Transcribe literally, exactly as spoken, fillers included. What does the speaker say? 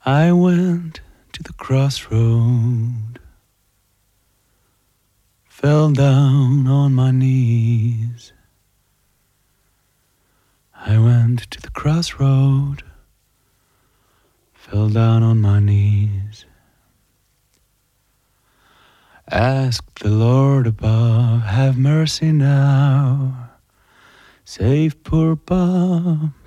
I went to the crossroad, fell down on my knees. I went to the crossroad, fell down on my knees. Asked the Lord above, have mercy now, save poor Bob